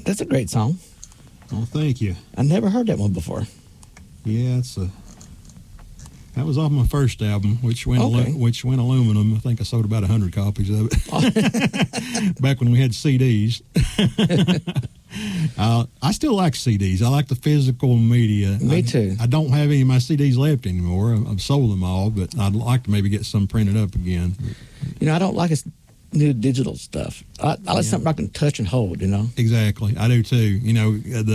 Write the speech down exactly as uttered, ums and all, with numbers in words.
That's a great song. Oh, thank you. I never heard that one before. Yeah, it's a. That was off my first album, which went Okay. alu- which went aluminum. I think I sold about a hundred copies of it back when we had C Ds. uh, I still like C Ds. I like the physical media. Me I, too. I don't have any of my C Ds left anymore. I've, I've sold them all, but I'd like to maybe get some printed up again. You know, I don't like this new digital stuff. I, I like Yeah. something I can touch and hold, you know? Exactly, I do too. You know, the